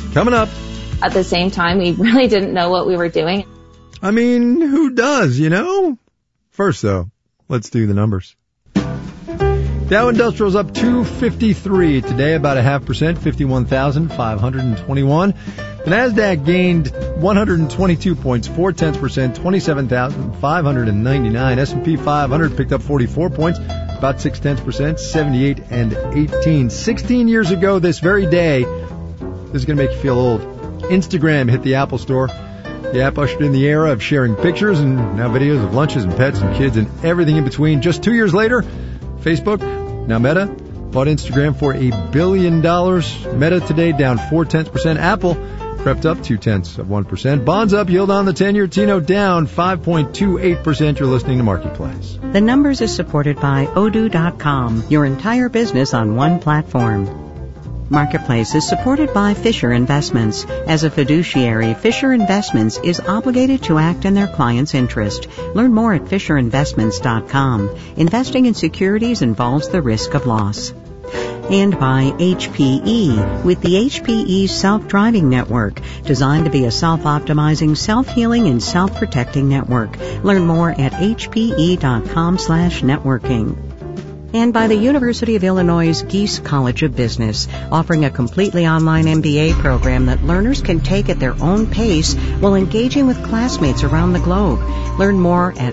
Coming up. At the same time, we really didn't know what we were doing. I mean, who does, you know? First, though, let's do the numbers. Dow Industrial's up 253 today, about 0.5%, 51,521. The Nasdaq gained 122 points, 0.4%, 27,599. S&P 500 picked up 44 points, about 0.6%, 78 and 18. 16 years ago this very day, this is going to make you feel old. Instagram hit the Apple Store. The app ushered in the era of sharing pictures and now videos of lunches and pets and kids and everything in between. Just 2 years later, Facebook, now Meta, bought Instagram for $1 billion. Meta today down 0.4%. Apple crept up 0.2%. Bonds up, yield on the 10-year T-note down 5.28%. You're listening to Marketplace. The Numbers is supported by Odoo.com, your entire business on one platform. Marketplace is supported by Fisher Investments. As a fiduciary, Fisher Investments is obligated to act in their client's interest. Learn more at FisherInvestments.com. Investing in securities involves the risk of loss. And by HPE, with the HPE Self-Driving Network, designed to be a self-optimizing, self-healing, and self-protecting network. Learn more at hpe.com/networking. And by the University of Illinois' Geese College of Business, offering a completely online MBA program that learners can take at their own pace while engaging with classmates around the globe. Learn more at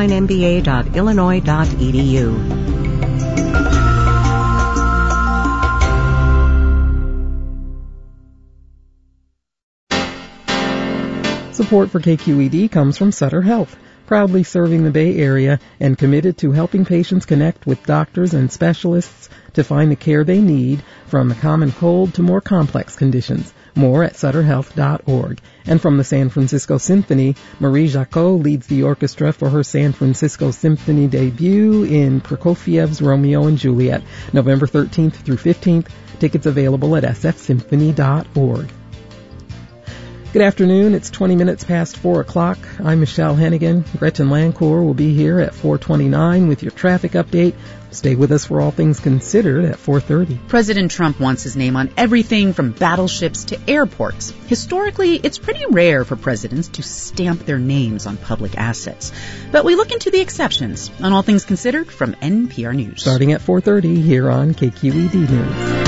onlinemba.illinois.edu. Support for KQED comes from Sutter Health, proudly serving the Bay Area and committed to helping patients connect with doctors and specialists to find the care they need, from the common cold to more complex conditions. More at sutterhealth.org. And from the San Francisco Symphony, Marie Jacot leads the orchestra for her San Francisco Symphony debut in Prokofiev's Romeo and Juliet, November 13th through 15th. Tickets available at sfsymphony.org. Good afternoon. It's 20 minutes past 4 o'clock. I'm Michelle Hennigan. Gretchen Lancour will be here at 4:29 with your traffic update. Stay with us for All Things Considered at 4:30. President Trump wants his name on everything from battleships to airports. Historically, it's pretty rare for presidents to stamp their names on public assets. But we look into the exceptions on All Things Considered from NPR News. Starting at 4:30 here on KQED News.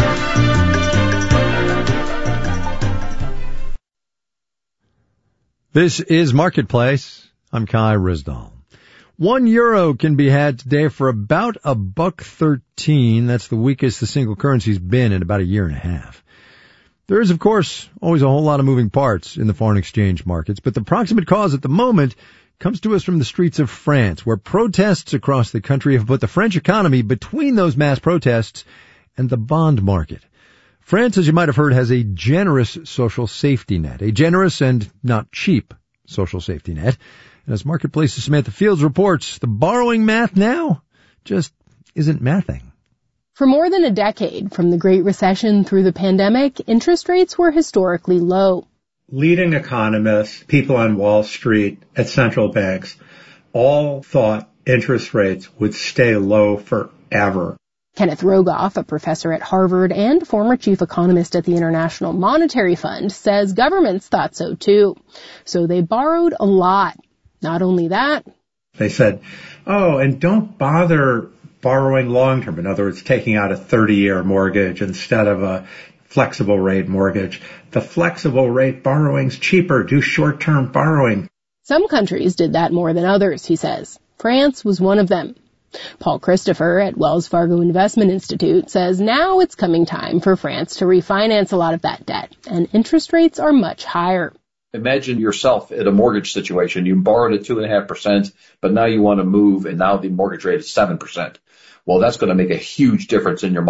This is Marketplace. I'm Kai Risdall. €1 can be had today for about $1.13. That's the weakest the single currency's been in about a year and a half. There is, of course, always a whole lot of moving parts in the foreign exchange markets, but the proximate cause at the moment comes to us from the streets of France, where protests across the country have put the French economy between those mass protests and the bond market. France, as you might have heard, has a generous social safety net, a generous and not cheap social safety net. And as Marketplace's Samantha Fields reports, the borrowing math now just isn't mathing. For more than a decade, from the Great Recession through the pandemic, interest rates were historically low. Leading economists, people on Wall Street, at central banks, all thought interest rates would stay low forever. Kenneth Rogoff, a professor at Harvard and former chief economist at the International Monetary Fund, says governments thought so too. So they borrowed a lot. Not only that, they said, and don't bother borrowing long-term. In other words, taking out a 30-year mortgage instead of a flexible rate mortgage. The flexible rate borrowing's cheaper. Do short-term borrowing. Some countries did that more than others, he says. France was one of them. Paul Christopher at Wells Fargo Investment Institute says now it's coming time for France to refinance a lot of that debt, and interest rates are much higher. Imagine yourself at a mortgage situation. You borrowed at 2.5%, but now you want to move, and now the mortgage rate is 7%. Well, that's going to make a huge difference in your